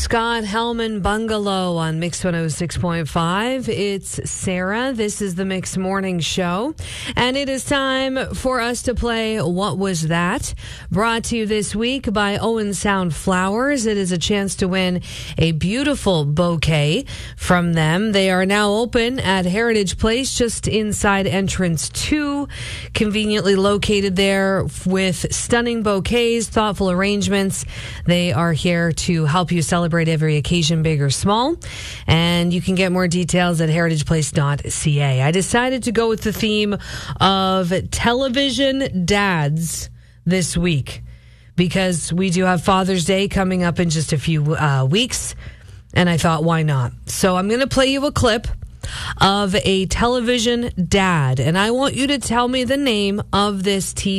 Scott Hellman Bungalow on Mix 106.5. It's Sarah. This is the Mix Morning Show. And it is time for us to play What Was That? Brought to you this week by Owen Sound Flowers. It is a chance to win a beautiful bouquet from them. They are now open at Heritage Place, just inside entrance 2. Conveniently located there with stunning bouquets, thoughtful arrangements. They are here to help you celebrate every occasion, big or small. And you can get more details at heritageplace.ca. I decided to go with the theme of television dads this week because we do have Father's Day coming up in just a few weeks. And I thought, why not? So I'm going to play you a clip of a television dad. And I want you to tell me the name of this TV